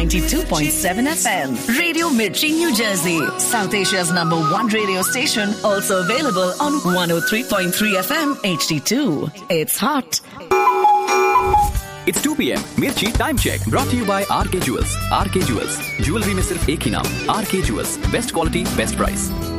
92.7 FM. Radio Mirchi, New Jersey. South Asia's #1 radio station. Also available on 103.3 FM HD2. It's hot. It's 2 p.m. Mirchi Time Check brought to you by RK Jewels. RK Jewels. Jewelry में सिर्फ एक ही नाम RK Jewels. Best quality, best price.